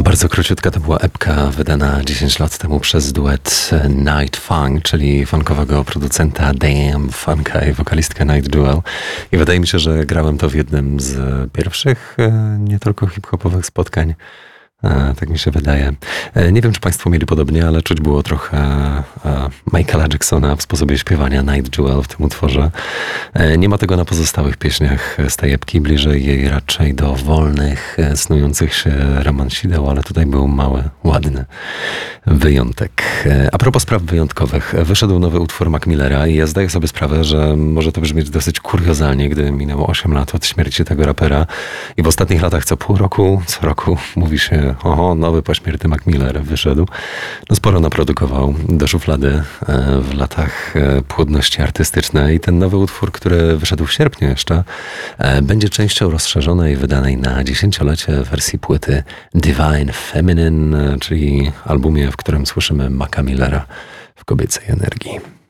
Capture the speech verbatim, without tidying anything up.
Bardzo króciutka to była epka wydana dziesięć lat temu przez duet Night Funk, czyli funkowego producenta Damn Funka i wokalistkę Night Jewel. I wydaje mi się, że grałem to w jednym z pierwszych e, nie tylko hip-hopowych spotkań. E, tak mi się wydaje. E, nie wiem, czy Państwo mieli podobnie, ale czuć było trochę e, Michaela Jacksona w sposobie śpiewania Night Jewel w tym utworze. E, nie ma tego na pozostałych pieśniach z tej epki, bliżej jej raczej do wolnych, e, snujących się romansideł, ale tutaj był mały, ładny wyjątek. E, a propos spraw wyjątkowych, wyszedł nowy utwór Mac Millera i ja zdaję sobie sprawę, że może to brzmieć dosyć kuriozalnie, gdy minęło osiem lat od śmierci tego rapera i w ostatnich latach co pół roku, co roku mówi się: oho, nowy pośmiertny Mac Miller wyszedł. No sporo naprodukował do szuflady e, w latach e, płodności artystycznej. I ten nowy utwór, który wyszedł w sierpniu jeszcze, e, będzie częścią rozszerzonej, wydanej na dziesięciolecie wersji płyty Divine Feminine, e, czyli albumie, w którym słyszymy Maca Millera w kobiecej energii.